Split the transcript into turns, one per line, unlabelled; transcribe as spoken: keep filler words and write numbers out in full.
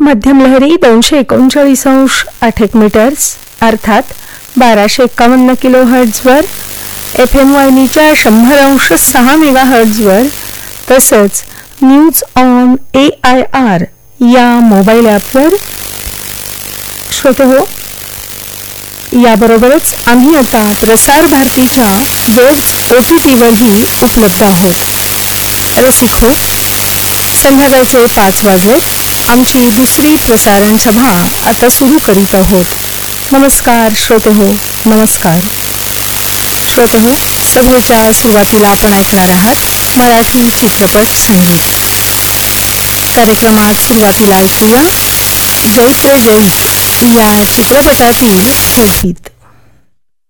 मध्यम लहरी दोनशे एकोणचाळीस अंश आठ एक मीटर्स अर्थात बाराशे एक्कावन्न किलो हर्ट्झवर, एफ एम वाहिनीच्या शंभर अंश सहा मेगा हर्ट्झवर, तसंच news on A I R या मोबाईल ॲपवर. श्रोते हो, याबरोबरच आम्ही आता प्रसार भारतीच्या वेब ओ टी टीवरही उपलब्ध आहोत. रसिक हो, संध्याकाळचे पाच वाजले. आमची दुसरी प्रसारण सभा आता सुरू करीत आहोत. नमस्कार श्रोते हो, नमस्कार श्रोते हो. सभेच्या सुरुवातीला आपण ऐकणार आहात मराठी चित्रपट संगीत. कार्यक्रमात सुरुवातीला ऐकूया जैत जैत या चित्रपटातील हे गीत.